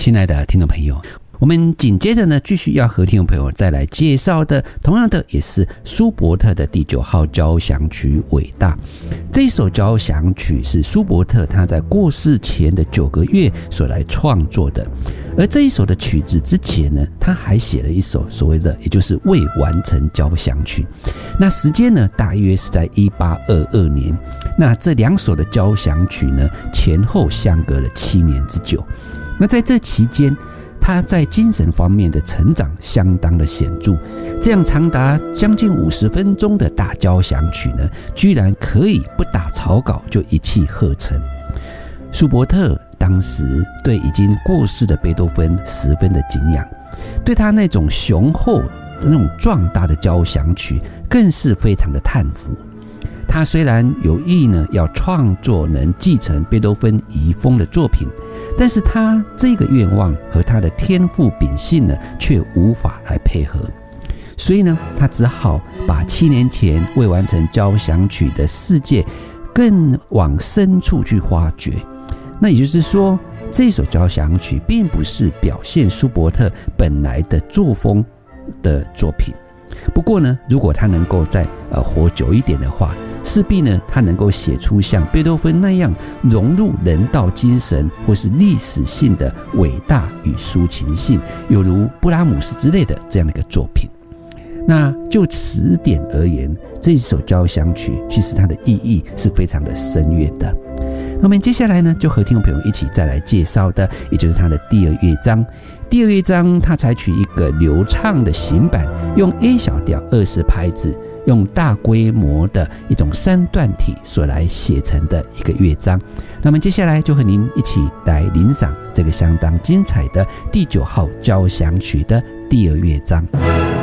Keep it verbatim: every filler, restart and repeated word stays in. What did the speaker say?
亲爱的听众朋友，我们紧接着呢，继续要和听众朋友再来介绍的，同样的也是舒伯特的第九号交响曲《伟大》。这一首交响曲是舒伯特他在过世前的九个月所来创作的，而这一首的曲子之前呢，他还写了一首所谓的，也就是未完成交响曲。那时间呢，大约是在一八二二年。那这两首的交响曲呢，前后相隔了七年之久。那在这期间，他在精神方面的成长相当的显著，这样长达将近五十分钟的大交响曲呢，居然可以不打草稿就一气呵成。舒伯特当时对已经过世的贝多芬十分的敬仰，对他那种雄厚的那种壮大的交响曲更是非常的叹服。他虽然有意呢要创作能继承贝多芬遗风的作品，但是他这个愿望和他的天赋秉性呢，却无法来配合。所以呢，他只好把七年前未完成交响曲的世界更往深处去挖掘。那也就是说，这首交响曲并不是表现舒伯特本来的作风的作品。不过呢，如果他能够再呃活久一点的话，势必呢，他能够写出像贝多芬那样融入人道精神或是历史性的伟大与抒情性，有如布拉姆斯之类的这样的一个作品。那就此点而言，这一首交响曲其实它的意义是非常的深远的。那我们接下来呢，就和听众朋友一起再来介绍的，也就是它的第二乐章。第二乐章它采取一个流畅的行板，用 A 小调二十拍子，用大规模的一种三段体所来写成的一个乐章。那么接下来就和您一起来聆赏这个相当精彩的第九号交响曲的第二乐章。